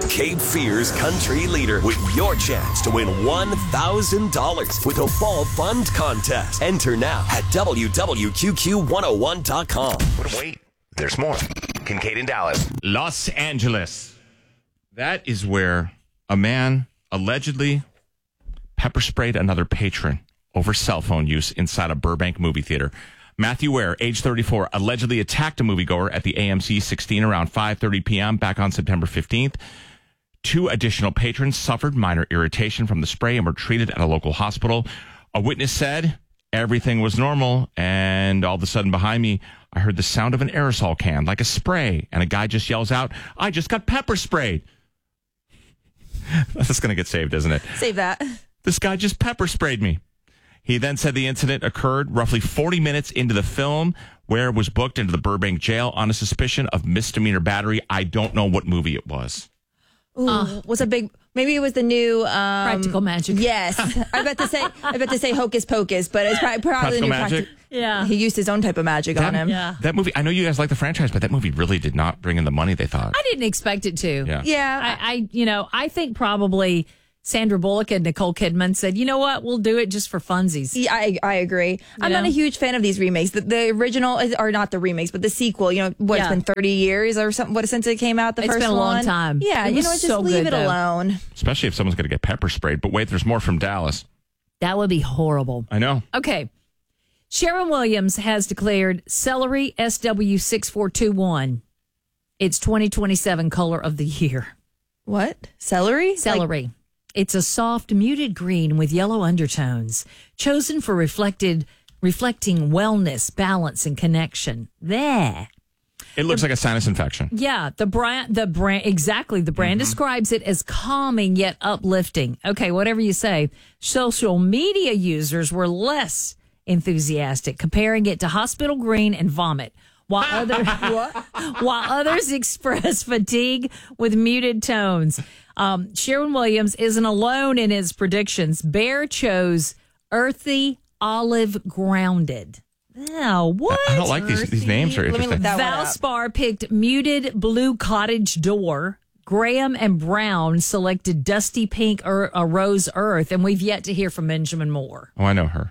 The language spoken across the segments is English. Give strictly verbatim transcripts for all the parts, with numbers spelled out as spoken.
Cape Fear's country leader with your chance to win one thousand dollars with a fall fund contest. Enter now at W W Q Q one oh one dot com. But wait, there's more. Kincaid in Dallas. Los Angeles. That is where a man allegedly pepper sprayed another patron over cell phone use inside a Burbank movie theater. Matthew Ware, age thirty-four, allegedly attacked a moviegoer at the A M C sixteen around five thirty p.m. back on September fifteenth. Two additional patrons suffered minor irritation from the spray and were treated at a local hospital. A witness said everything was normal, and all of a sudden behind me, I heard the sound of an aerosol can, like a spray, and a guy just yells out, "I just got pepper sprayed." That's going to get saved, isn't it? Save that. This guy just pepper sprayed me. He then said the incident occurred roughly forty minutes into the film, where it was booked into the Burbank jail on a suspicion of misdemeanor battery. I don't know what movie it was. Ooh, uh, what's a big? Maybe it was the new um, Practical Magic. Yes, I bet to say I bet to say Hocus Pocus, but it's probably, probably Practical the new Magic. Practic- Yeah, he used his own type of magic that, on him. Yeah, that movie. I know you guys like the franchise, but that movie really did not bring in the money they thought. I didn't expect it to. Yeah, yeah. I, I you know, I think probably Sandra Bullock and Nicole Kidman said, you know what, we'll do it just for funsies. Yeah, I, I agree. You I'm know? not a huge fan of these remakes. The, the original, is, or not the remakes, but the sequel, you know, what, yeah. It's been thirty years or something, what, since it came out, the it's first one? It's been a long time. Yeah, it you know, just so leave good, it though. alone. Especially if someone's going to get pepper sprayed. But wait, there's more from Dallas. That would be horrible. I know. Okay. Sharon Williams has declared celery S W six four two one its twenty twenty-seven color of the year. What? Celery? Celery. Like- It's a soft, muted green with yellow undertones, chosen for reflected, reflecting wellness, balance, and connection. There. It looks the, like a sinus infection. Yeah, the brand, the brand, exactly. The brand mm-hmm. describes it as calming yet uplifting. Okay, whatever you say. Social media users were less enthusiastic, comparing it to hospital green and vomit, while others while others express fatigue with muted tones. Um, Sharon Williams isn't alone in his predictions. Bear chose earthy, olive, grounded. Now, what? I don't like these. These names are interesting. Valspar picked muted blue cottage door. Graham and Brown selected dusty pink or a rose earth, and we've yet to hear from Benjamin Moore. Oh, I know her.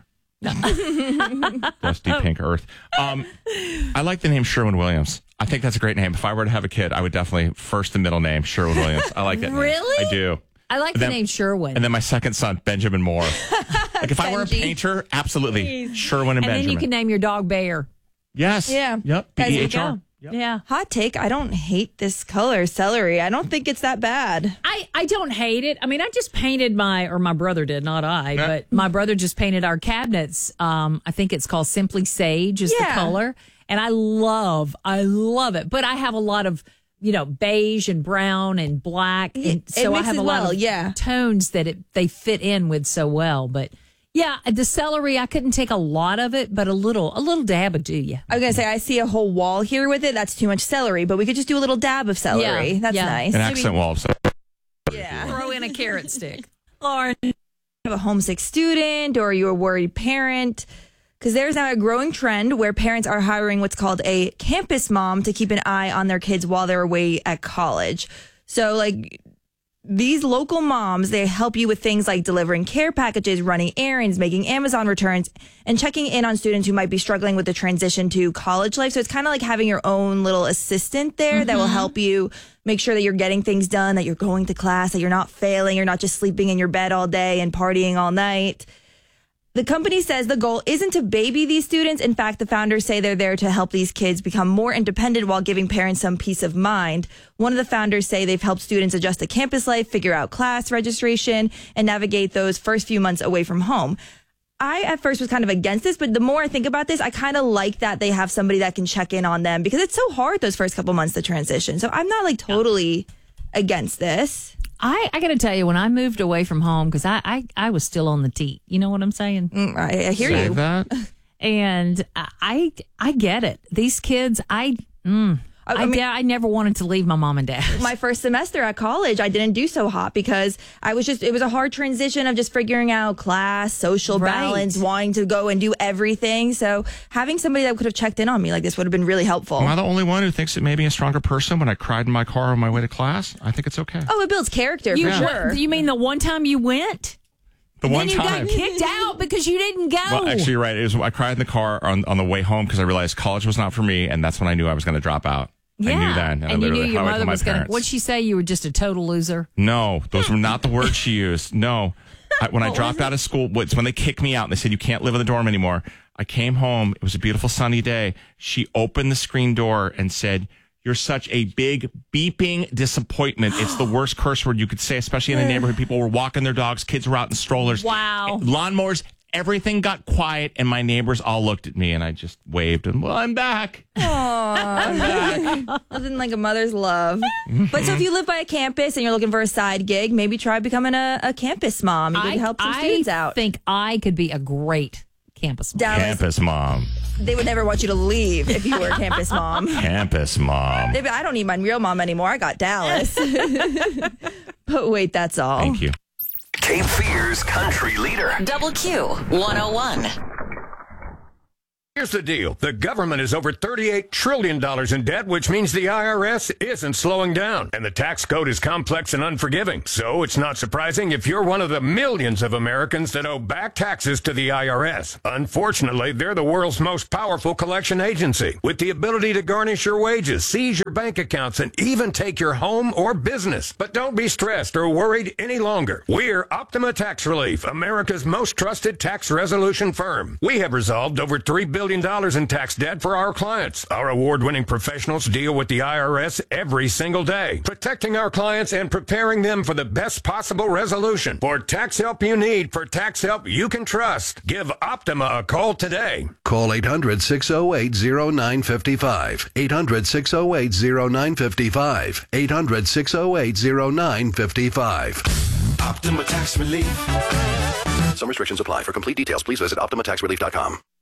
Dusty pink earth. Um, I like the name Sherwin Williams. I think that's a great name. If I were to have a kid, I would definitely first and middle name Sherwin Williams. I like that name. Really? I do. I like and the then, name Sherwin. And then my second son, Benjamin Moore. Like if I were a painter, absolutely. Please. Sherwin and, and Benjamin. And then you can name your dog Bear. Yes. Yeah. Yep. B E H R. Yep. Yeah. Hot take. I don't hate this color, celery. I don't think it's that bad. I, I don't hate it. I mean, I just painted my, or my brother did, not I, yeah. but my brother just painted our cabinets. Um, I think it's called Simply Sage is yeah. the color. And I love, I love it. But I have a lot of, you know, beige and brown and black. And it, so it I have a lot well, of yeah. tones that it they fit in with so well. But yeah, the celery, I couldn't take a lot of it, but a little, a little dab would do you. I was going to say, I see a whole wall here with it. That's too much celery, but we could just do a little dab of celery. Yeah, That's yeah. nice. An accent wall of celery. Yeah. Throw in a carrot stick. Or you have a homesick student or you're a worried parent. Because there's now a growing trend where parents are hiring what's called a campus mom to keep an eye on their kids while they're away at college. So, like, these local moms, they help you with things like delivering care packages, running errands, making Amazon returns, and checking in on students who might be struggling with the transition to college life. So it's kind of like having your own little assistant there mm-hmm. that will help you make sure that you're getting things done, that you're going to class, that you're not failing, you're not just sleeping in your bed all day and partying all night. The company says the goal isn't to baby these students. In fact, the founders say they're there to help these kids become more independent while giving parents some peace of mind. One of the founders say they've helped students adjust to campus life, figure out class registration, and navigate those first few months away from home. I, at first, was kind of against this, but the more I think about this, I kind of like that they have somebody that can check in on them because it's so hard those first couple months to transition. So I'm not like totally against this. I, I got to tell you, when I moved away from home, because I, I, I was still on the teat. You know what I'm saying? Mm, I, I hear Say you. That. And I I get it. These kids, I mm. I, I, I mean, I, I never wanted to leave my mom and dad. my first semester at college, I didn't do so hot because I was just, it was a hard transition of just figuring out class, social Right. balance, wanting to go and do everything. So having somebody that could have checked in on me like this would have been really helpful. Am I the only one who thinks it made me a stronger person when I cried in my car on my way to class? I think it's okay. Oh, it builds character You, for sure. you mean the one time you went? The one then you time. got kicked out because you didn't go. Well, actually, you're right. It was, I cried in the car on, on the way home because I realized college was not for me, and that's when I knew I was going to drop out. yeah. I knew then. And, I you knew literally your highwayed mother to my was going to. parents. What'd she say? You were just a total loser? No, those were not the words she used. No. I, when I dropped out of school, it's when they kicked me out and they said, you can't live in the dorm anymore. I came home. It was a beautiful sunny day. She opened the screen door and said, you're such a big beeping disappointment. It's the worst curse word you could say, especially in the neighborhood. People were walking their dogs. Kids were out in strollers. Wow. Lawnmowers. Everything got quiet, and my neighbors all looked at me, and I just waved, and, well, I'm back. I'm back. Nothing like a mother's love. But so if you live by a campus and you're looking for a side gig, maybe try becoming a, a campus mom. You can help some I students out. think I could be a great campus mom. Dallas, Campus mom. they would never want you to leave if you were a campus mom. Campus mom. They'd be, I don't need my real mom anymore. I got Dallas. But wait, that's all. Thank you. Cape Fear's country leader. Double Q one oh one. Here's the deal. The government is over thirty-eight trillion dollars in debt, which means the I R S isn't slowing down. And the tax code is complex and unforgiving. So it's not surprising if you're one of the millions of Americans that owe back taxes to the I R S. Unfortunately, they're the world's most powerful collection agency, with the ability to garnish your wages, seize your bank accounts, and even take your home or business. But don't be stressed or worried any longer. We're Optima Tax Relief, America's most trusted tax resolution firm. We have resolved over three billion dollars in tax debt for our clients. Our award-winning professionals deal with the I R S every single day, protecting our clients and preparing them for the best possible resolution. For tax help you need, for tax help you can trust, give Optima a call today. Call eight hundred, six oh eight, oh nine five five. eight hundred, six oh eight, oh nine five five. eight hundred, six oh eight, oh nine five five. Optima Tax Relief. Some restrictions apply. For complete details, please visit optima tax relief dot com.